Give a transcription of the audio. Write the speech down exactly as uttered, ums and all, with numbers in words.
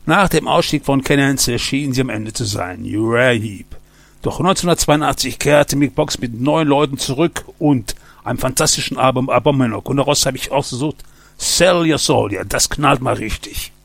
Nach dem Ausstieg von Canance schienen sie am Ende zu sein, Uriah Heep. Doch neunzehnhundertzweiundachtzig kehrte Mick Box mit neun Leuten zurück und einem fantastischen Album Abominok. Und daraus habe ich ausgesucht, Sell Your Soul, ja, das knallt mal richtig.